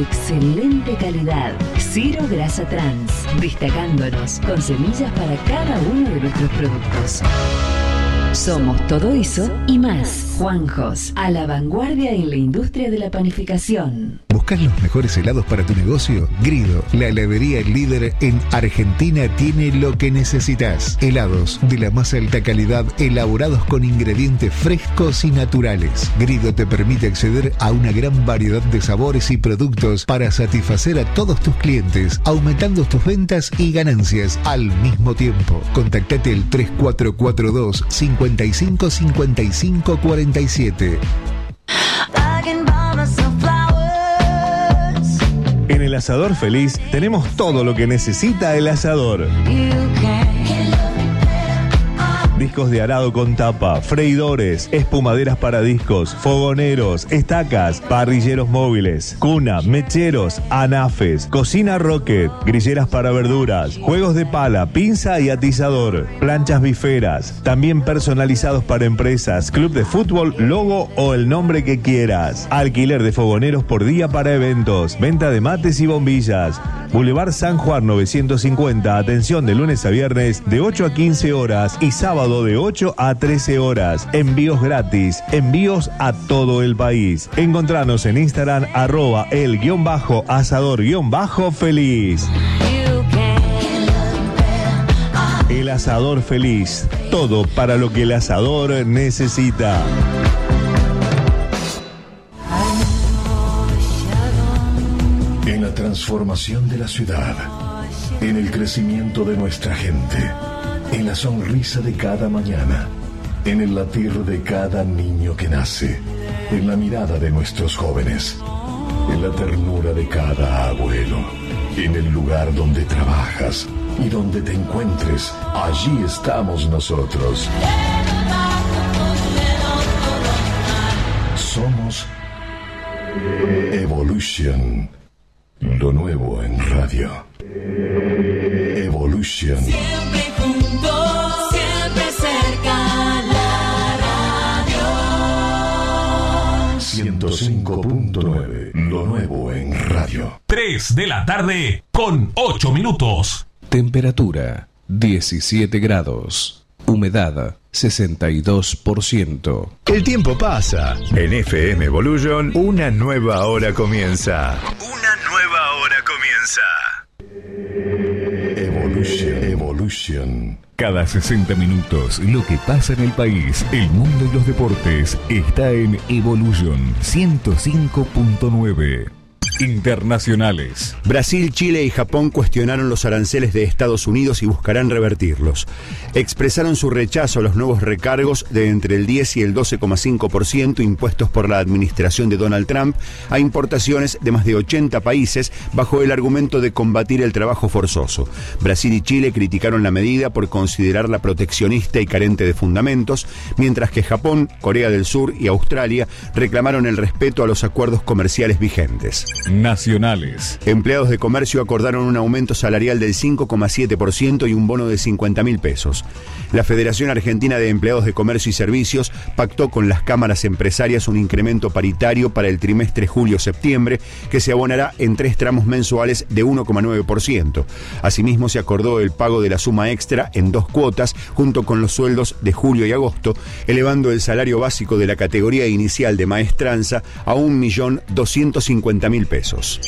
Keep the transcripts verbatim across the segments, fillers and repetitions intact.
de excelente calidad. Cero grasa trans, destacándonos con semillas para cada uno de nuestros productos. Somos todo eso y más. Juanjos, a la vanguardia en la industria de la panificación. ¿Buscas los mejores helados para tu negocio? Grido, la heladería líder en Argentina, tiene lo que necesitas. Helados de la más alta calidad, elaborados con ingredientes frescos y naturales. Grido te permite acceder a una gran variedad de sabores y productos para satisfacer a todos tus clientes, aumentando tus ventas y ganancias al mismo tiempo. Contactate al tres cuatro cuatro dos, cinco cinco cinco cinco cuatro siete. En el Asador Feliz tenemos todo lo que necesita el asador. Discos de arado con tapa, freidores, espumaderas para discos, fogoneros, estacas, parrilleros móviles, cuna, mecheros, anafes, cocina rocket, grilleras para verduras, juegos de pala, pinza y atizador, planchas biferas, también personalizados para empresas, club de fútbol, logo o el nombre que quieras. Alquiler de fogoneros por día para eventos, venta de mates y bombillas. Boulevard San Juan novecientos cincuenta, atención de lunes a viernes de ocho a quince horas y sábado de ocho a trece horas. Envíos gratis, envíos a todo el país. Encontranos en Instagram arroba el guión bajo asador guión bajo feliz. El Asador Feliz, todo para lo que el asador necesita. En la transformación de la ciudad, en el crecimiento de nuestra gente, en la sonrisa de cada mañana, en el latir de cada niño que nace, en la mirada de nuestros jóvenes, en la ternura de cada abuelo, en el lugar donde trabajas y donde te encuentres, allí estamos nosotros. Somos Evolution, lo nuevo en radio. Evolution. Siempre juntos, siempre cerca, la radio. ciento cinco punto nueve, lo nuevo en radio. tres de la tarde con ocho minutos. Temperatura diecisiete grados. Humedad sesenta y dos por ciento. El tiempo pasa. En F M Evolution, una nueva hora comienza. Una nueva hora comienza. Evolution, Evolution. Cada sesenta minutos, lo que pasa en el país, el mundo y los deportes está en Evolution ciento cinco punto nueve. Internacionales. Brasil, Chile y Japón cuestionaron los aranceles de Estados Unidos y buscarán revertirlos. Expresaron su rechazo a los nuevos recargos de entre el diez y el doce coma cinco por ciento impuestos por la administración de Donald Trump a importaciones de más de ochenta países bajo el argumento de combatir el trabajo forzoso. Brasil y Chile criticaron la medida por considerarla proteccionista y carente de fundamentos, mientras que Japón, Corea del Sur y Australia reclamaron el respeto a los acuerdos comerciales vigentes. Nacionales. Empleados de comercio acordaron un aumento salarial del cinco coma siete por ciento y un bono de cincuenta mil pesos. La Federación Argentina de Empleados de Comercio y Servicios pactó con las cámaras empresarias un incremento paritario para el trimestre julio-septiembre que se abonará en tres tramos mensuales de uno coma nueve por ciento. Asimismo, se acordó el pago de la suma extra en dos cuotas junto con los sueldos de julio y agosto, elevando el salario básico de la categoría inicial de maestranza a un millón doscientos cincuenta mil pesos.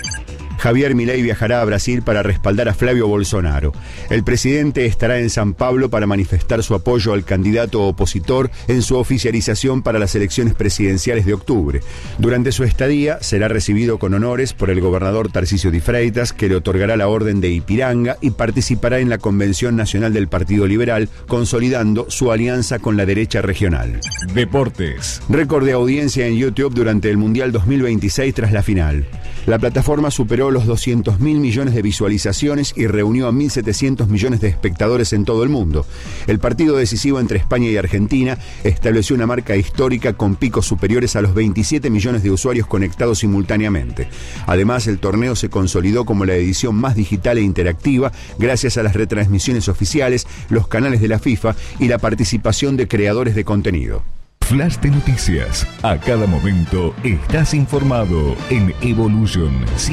Javier Milei viajará a Brasil para respaldar a Flavio Bolsonaro. El presidente estará en San Pablo para manifestar su apoyo al candidato opositor en su oficialización para las elecciones presidenciales de octubre. Durante su estadía será recibido con honores por el gobernador Tarcísio de Freitas, que le otorgará la Orden de Ipiranga y participará en la Convención Nacional del Partido Liberal, consolidando su alianza con la derecha regional. Deportes. Récord de audiencia en YouTube durante el Mundial dos mil veintiséis tras la final. La plataforma superó los doscientos mil millones de visualizaciones y reunió a mil setecientos millones de espectadores en todo el mundo. El partido decisivo entre España y Argentina estableció una marca histórica con picos superiores a los veintisiete millones de usuarios conectados simultáneamente. Además, el torneo se consolidó como la edición más digital e interactiva gracias a las retransmisiones oficiales, los canales de la FIFA y la participación de creadores de contenido. Flash de noticias. A cada momento estás informado en Evolution